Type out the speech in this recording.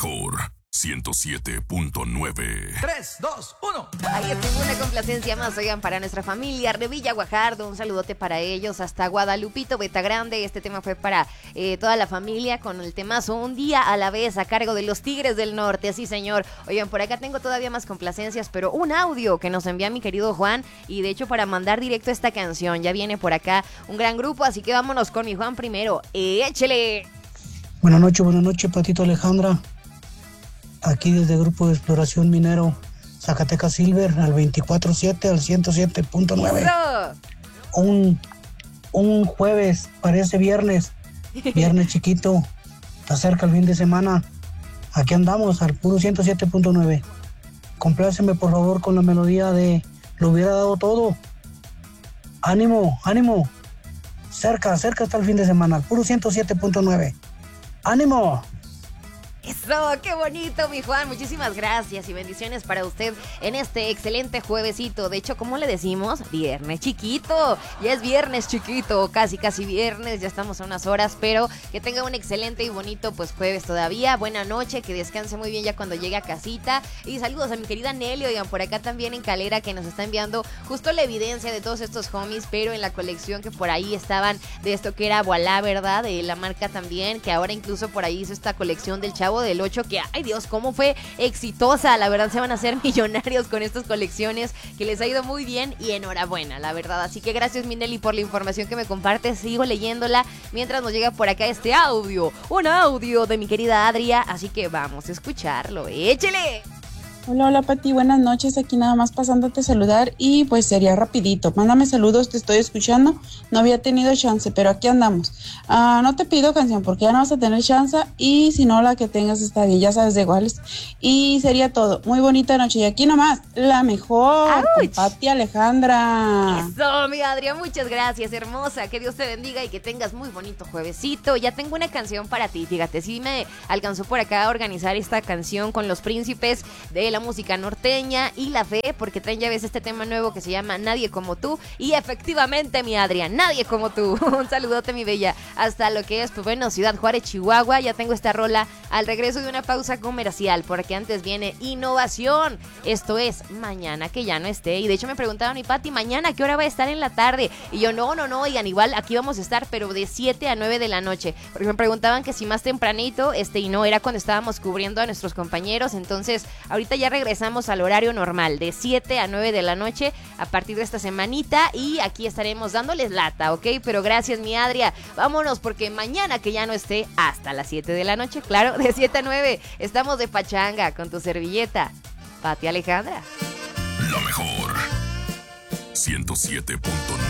mejor 107.9. 3, 2, 1. Ahí tengo una complacencia más, oigan, para nuestra familia de Villa Guajardo, un saludote para ellos, hasta Guadalupito, Beta Grande. Este tema fue para toda la familia con el temazo Un Día a la Vez a cargo de los Tigres del Norte, sí señor. Oigan, por acá tengo todavía más complacencias, pero un audio que nos envía mi querido Juan, y de hecho para mandar directo esta canción, ya viene por acá un gran grupo, así que vámonos con mi Juan primero. ¡Échele! Buenas noches, Patito Alejandra. Aquí desde el Grupo de Exploración Minero, Zacatecas Silver, al 24/7, al 107.9. Un jueves, parece viernes chiquito, está cerca el fin de semana. Aquí andamos, al puro 107.9. Compláceme por favor con la melodía de Lo hubiera dado todo. Ánimo, cerca está el fin de semana, al puro 107.9. ¡Ánimo! Eso, qué bonito, mi Juan. Muchísimas gracias y bendiciones para usted en este excelente juevesito. De hecho, ¿cómo le decimos? Viernes chiquito. Ya es viernes chiquito, casi viernes. Ya estamos a unas horas, pero que tenga un excelente y bonito pues jueves todavía. Buena noche, que descanse muy bien ya cuando llegue a casita. Y saludos a mi querida Nelly, oigan, por acá también en Calera, que nos está enviando justo la evidencia de todos estos homies, pero en la colección que por ahí estaban de esto que era Voilà, ¿verdad? De la marca también, que ahora incluso por ahí hizo esta colección del Chavo del 8, que ay Dios, cómo fue exitosa. La verdad se van a hacer millonarios con estas colecciones, que les ha ido muy bien y enhorabuena, la verdad. Así que gracias, Minelli, por la información que me compartes. Sigo leyéndola mientras nos llega por acá este audio, un audio de mi querida Adria, así que vamos a escucharlo. ¡Échele! Hola Pati, buenas noches, aquí nada más pasándote a saludar y pues sería rapidito, mándame saludos, te estoy escuchando, no había tenido chance, pero aquí andamos. No te pido canción porque ya no vas a tener chance y si no la que tengas está bien, ya sabes de iguales. Y sería todo, muy bonita noche y aquí nomás, la mejor, con Pati Alejandra. Eso, mi Adrián, muchas gracias, hermosa, que Dios te bendiga y que tengas muy bonito juevesito. Ya tengo una canción para ti, fíjate, sí me alcanzó por acá a organizar esta canción con los príncipes de la música norteña y la fe, porque traen ya ves este tema nuevo que se llama Nadie Como Tú, y efectivamente, mi Adrián, nadie como tú. Un saludote, mi bella, hasta lo que es, pues bueno, Ciudad Juárez, Chihuahua. Ya tengo esta rola al regreso de una pausa comercial, porque antes viene innovación. Esto es Mañana que ya no esté, y de hecho me preguntaron, y Pati, ¿mañana a qué hora va a estar en la tarde? Y yo, no, oigan, igual aquí vamos a estar, pero de 7 a 9 de la noche, porque me preguntaban que si más tempranito, y no, era cuando estábamos cubriendo a nuestros compañeros. Entonces ahorita ya regresamos al horario normal, de 7 a 9 de la noche a partir de esta semanita, y aquí estaremos dándoles lata, ¿ok? Pero gracias, mi Adria. Vámonos, porque mañana que ya no esté, hasta las 7 de la noche, claro, de 7 a 9, estamos de pachanga con tu servilleta, Pati Alejandra. La mejor 107.9.